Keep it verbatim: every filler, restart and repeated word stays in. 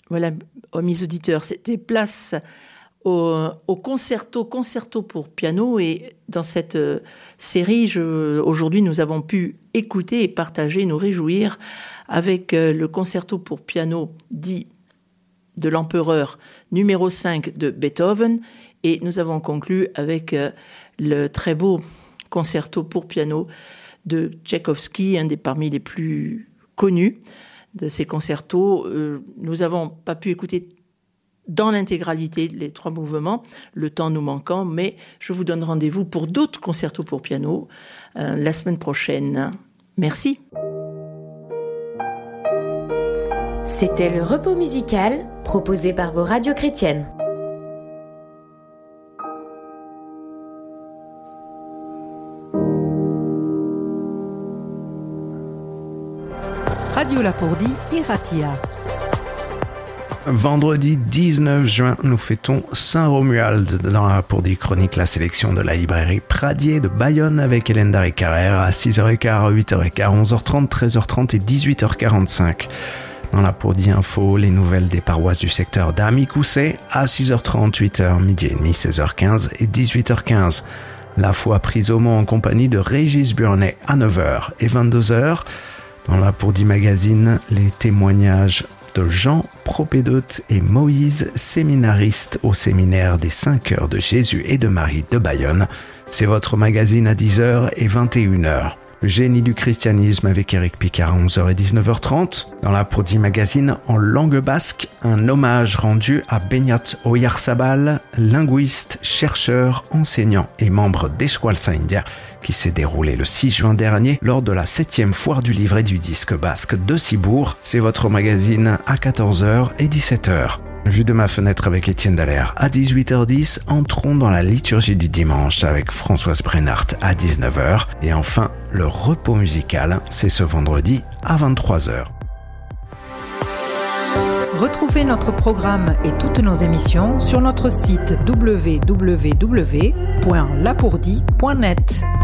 Voilà, amis auditeurs, c'était place au, au concerto, concerto pour piano. Et dans cette euh, série, je, aujourd'hui, nous avons pu écouter et partager, nous réjouir avec euh, le concerto pour piano dit de l'empereur numéro cinq de Beethoven. Et nous avons conclu avec euh, le très beau concerto pour piano de Tchaïkovski, un des parmi les plus connus de ces concertos. Euh, nous n'avons pas pu écouter dans l'intégralité les trois mouvements, le temps nous manquant, mais je vous donne rendez-vous pour d'autres concertos pour piano euh, la semaine prochaine. Merci. C'était le repos musical proposé par vos radios chrétiennes. Radio Lapourdie, Iratia. Vendredi dix-neuf juin, nous fêtons Saint-Romuald. Dans la Lapourdie chronique, la sélection de la librairie Pradier de Bayonne avec Hélène Darry-Carrère à six heures quinze, huit heures quinze, onze heures trente, treize heures trente et dix-huit heures quarante-cinq. Dans la Lapourdie Info, les nouvelles des paroisses du secteur d'Ami-Cousset à six heures trente, huit heures, midi et demi, seize heures quinze et dix-huit heures quinze. La foi prise au mot en compagnie de Régis Burnet à neuf heures et vingt-deux heures. Dans la Lapourdie Magazine, les témoignages de Jean, propédote, et Moïse, séminariste au séminaire des cinq heures de Jésus et de Marie de Bayonne. C'est votre magazine à dix heures et vingt et une heures. Le génie du christianisme avec Éric Picard à onze heures et dix-neuf heures trente. Dans la Lapourdie Magazine, en langue basque, un hommage rendu à Beñat Oyarzabal, linguiste, chercheur, enseignant et membre d'Eskualtzaindia, qui s'est déroulé le six juin dernier lors de la septième foire du livre et du disque basque de Cibourg. C'est votre magazine à quatorze heures et dix-sept heures. Vue de ma fenêtre avec Étienne Dallaire à dix-huit heures dix, entrons dans la liturgie du dimanche avec Françoise Brennart à dix-neuf heures. Et enfin, le repos musical, c'est ce vendredi à vingt-trois heures. Retrouvez notre programme et toutes nos émissions sur notre site w w w point lapourdie point net.